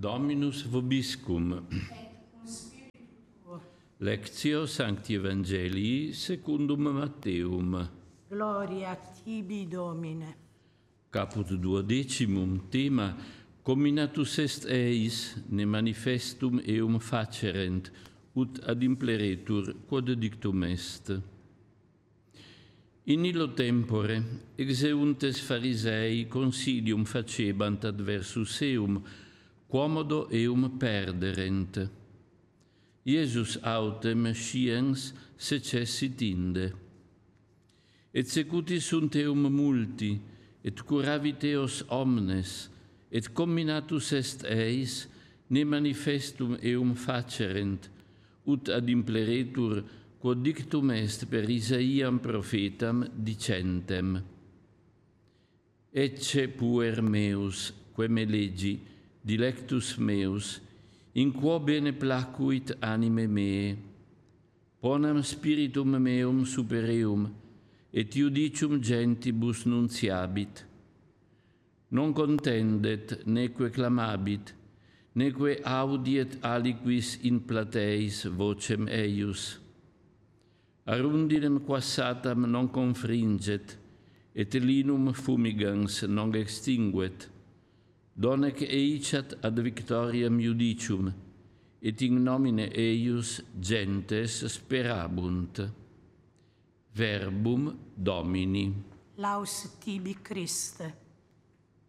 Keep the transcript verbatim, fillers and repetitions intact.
Dominus vobiscum. Lectio Sancti Evangelii secundum Matteum. Gloria a tibi, Domine. Caput duodecimum, tema Comminatus est eis, ne manifestum eum facerent, ut ad impleretur quod dictum est. In illo tempore, exeuntes Pharisei consilium facebant adversus eum, quomodo eum perderent. Iesus autem sciens secessit inde. Et secuti sunt eum multi, et curavit eos omnes, et comminatus est eis, ne manifestum eum facerent, ut ad impleretur quod dictum est per Isaiam prophetam dicentem. Ecce puer meus, quae me legi, dilectus meus, in quo bene placuit anime mee. Ponam spiritum meum super eum, et iudicium gentibus nunciabit. Non contendet, neque clamabit, neque audiet aliquis in plateis vocem eius. Arundinem quassatam non confringet, et linum fumigans non extinguet. Donec eichat ad victoriam iudicium, et in nomine eius gentes sperabunt. Verbum Domini. Laus tibi, Christe.